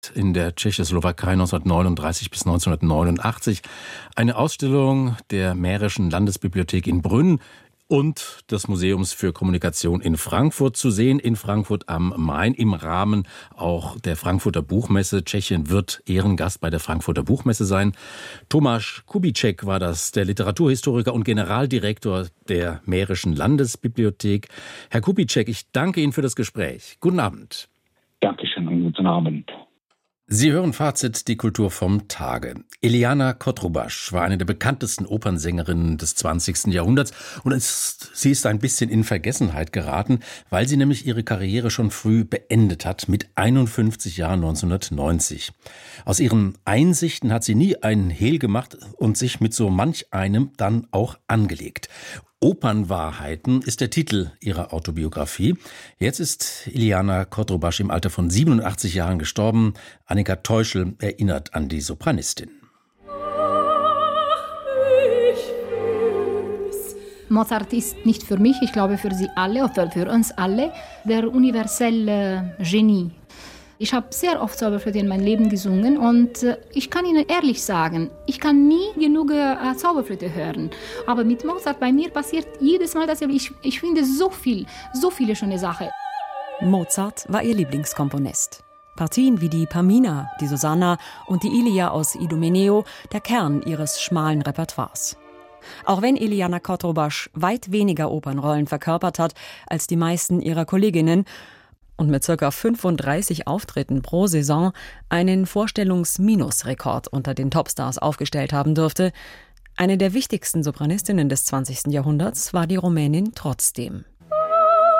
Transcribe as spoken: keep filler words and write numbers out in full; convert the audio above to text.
in der Tschechoslowakei neunzehnhundertneununddreißig bis neunzehnhundertneunundachtzig. Eine Ausstellung der Mährischen Landesbibliothek in Brünn und des Museums für Kommunikation in Frankfurt zu sehen, in Frankfurt am Main, im Rahmen auch der Frankfurter Buchmesse. Tschechien wird Ehrengast bei der Frankfurter Buchmesse sein. Tomáš Kubíček war das, der Literaturhistoriker und Generaldirektor der Mährischen Landesbibliothek. Herr Kubíček, ich danke Ihnen für das Gespräch. Guten Abend. Dankeschön und guten Abend. Sie hören Fazit, die Kultur vom Tage. Iliana Kotrubasch war eine der bekanntesten Opernsängerinnen des zwanzigsten Jahrhunderts und es, sie ist ein bisschen in Vergessenheit geraten, weil sie nämlich ihre Karriere schon früh beendet hat, mit einundfünfzig Jahren neunzehnhundertneunzig. Aus ihren Einsichten hat sie nie einen Hehl gemacht und sich mit so manch einem dann auch angelegt. Opernwahrheiten ist der Titel ihrer Autobiografie. Jetzt ist Iliana Kotrubasch im Alter von siebenundachtzig Jahren gestorben. Annika Teuschel erinnert an die Sopranistin. Mozart ist nicht für mich, ich glaube für Sie alle, oder für uns alle, der universelle Genie. Ich habe sehr oft Zauberflöte in meinem Leben gesungen und äh, ich kann Ihnen ehrlich sagen, ich kann nie genug äh, Zauberflöte hören. Aber mit Mozart bei mir passiert jedes Mal dasselbe. Ich, ich finde so viel, so viele schöne Sachen. Mozart war ihr Lieblingskomponist. Partien wie die Pamina, die Susanna und die Ilia aus Idomeneo, der Kern ihres schmalen Repertoires. Auch wenn Iliana Kotrubasch weit weniger Opernrollen verkörpert hat als die meisten ihrer Kolleginnen, und mit ca. fünfunddreißig Auftritten pro Saison einen Vorstellungs-Minus-Rekord unter den Topstars aufgestellt haben dürfte. Eine der wichtigsten Sopranistinnen des zwanzigsten Jahrhunderts war die Rumänin trotzdem.